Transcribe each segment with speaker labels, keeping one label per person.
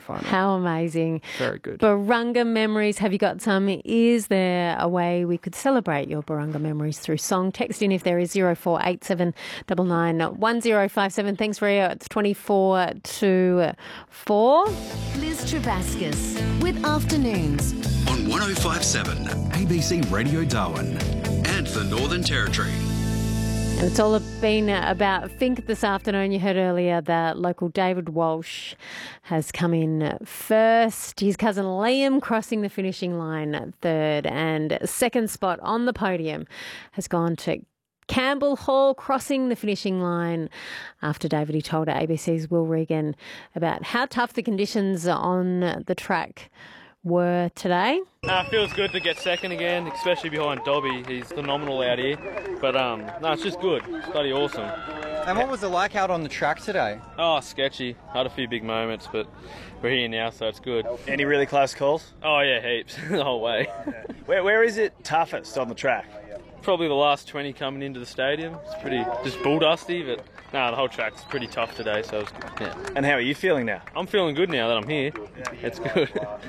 Speaker 1: final.
Speaker 2: How amazing.
Speaker 1: Very good.
Speaker 2: Barunga memories, have you got some? Is there a way we could celebrate your Barunga memories through song? Text in if there is 0487 99 1057. Thanks, Ria. It's 24 to 4.
Speaker 3: Liz Travascus with Afternoons
Speaker 4: On 1057 ABC Radio Darwin and the Northern Territory.
Speaker 2: And it's all been about Fink this afternoon. You heard earlier that local David Walsh has come in first. His cousin Liam crossing the finishing line third, and second spot on the podium has gone to Campbell Hall crossing the finishing line after David, he told ABC's Will Regan about how tough the conditions on the track were today.
Speaker 5: Feels good to get second again, especially behind Dobby. He's phenomenal out here. But no, it's just good. It's bloody awesome.
Speaker 6: And what was it like out on the track today?
Speaker 5: Oh, sketchy. Had a few big moments, but we're here now, so it's good.
Speaker 7: Any really close calls?
Speaker 5: Oh yeah, heaps the whole way.
Speaker 7: Where is it toughest on the track?
Speaker 5: Probably the last 20 coming into the stadium. It's pretty just bull dusty, but no, the whole track's pretty tough today, so it's good. Yeah.
Speaker 7: And how are you feeling now?
Speaker 5: I'm feeling good now that I'm here. It's good.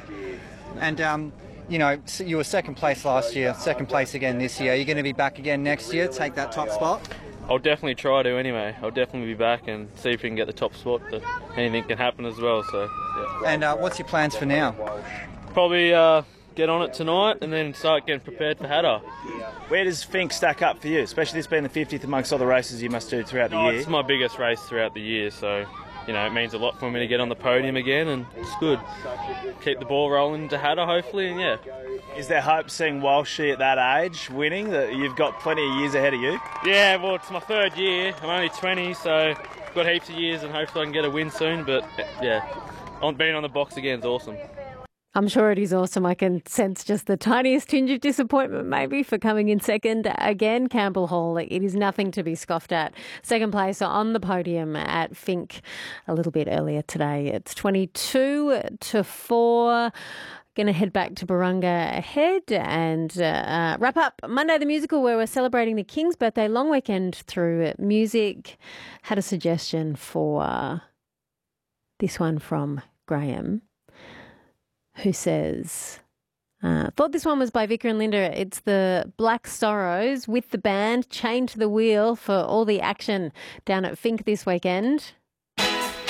Speaker 6: And, you know, you were second place last year, second place again this year. Are you going to be back again next year, take that top spot?
Speaker 5: I'll definitely try to anyway. I'll definitely be back and see if we can get the top spot, but anything can happen as well, so yeah.
Speaker 6: And what's your plans for now?
Speaker 5: Probably get on it tonight and then start getting prepared for Hattah.
Speaker 7: Where does Fink stack up for you, especially this being the 50th amongst all the races you must do throughout the year?
Speaker 5: It's my biggest race throughout the year, so you know, it means a lot for me to get on the podium again, and it's good. Keep the ball rolling to Hattah, hopefully, and yeah.
Speaker 7: Is there hope seeing Walshy at that age winning, that you've got plenty of years ahead of you?
Speaker 5: Yeah, well, it's my third year. I'm only 20, so I've got heaps of years, and hopefully I can get a win soon, but yeah, being on the box again is awesome.
Speaker 2: I'm sure it is awesome. I can sense just the tiniest tinge of disappointment maybe for coming in second again. Campbell Hall, it is nothing to be scoffed at. Second place on the podium at Fink a little bit earlier today. It's 22 to 4. Going to head back to Barunga ahead and wrap up Monday the Musical, where we're celebrating the King's birthday long weekend through music. Had a suggestion for this one from Graham, who says, thought this one was by Vicar and Linda. It's the Black Sorrows with the band chained to the wheel for all the action down at Fink this weekend.